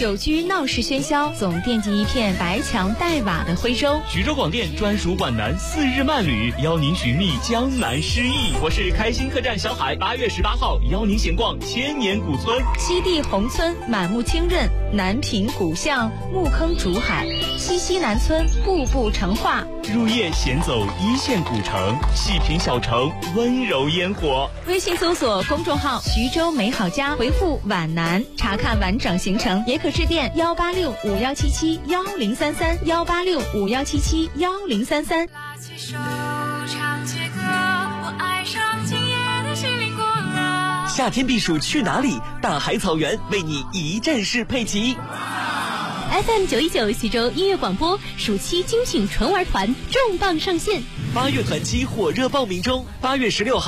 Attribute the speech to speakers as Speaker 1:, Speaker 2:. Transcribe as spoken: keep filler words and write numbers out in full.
Speaker 1: 久居闹市喧嚣，总惦记一片白墙黛瓦的徽州。
Speaker 2: 徐州广电专属皖南四日漫旅，邀您寻觅江南诗意。我是开心客栈小海，八月十八号邀您闲逛千年古村，
Speaker 1: 西递宏村满目清润，南平古巷木坑竹海，西溪南村步步成画。
Speaker 2: 入夜闲走一线古城，细品小城温柔烟火。
Speaker 1: 微信搜索公众号徐州美好家，回复皖南查看完整行程，也可致电幺八六五幺七七幺零三三幺八六五幺七七幺零三三。
Speaker 3: 拉起手唱起歌，我爱上今夜的心灵过了。
Speaker 4: 夏天避暑去哪里？大海草原为你一站式配齐。
Speaker 5: F M 九一九徐州音乐广播暑期精品纯玩团重磅上线，
Speaker 4: 八月团期火热报名中，八月十六号。